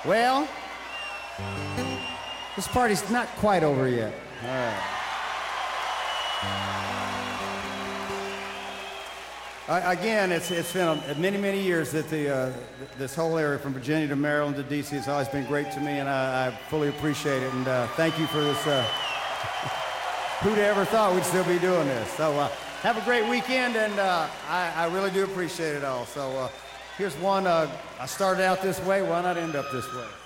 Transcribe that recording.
Well, this party's not quite over yet. All right. Again, it's been many, many years that this whole area from Virginia to Maryland to D.C. has always been great to me, and I fully appreciate it. And thank you for this. Who'd ever thought we'd still be doing this? So have a great weekend, and I really do appreciate it all. So here's one. I started out this way. Why not end up this way?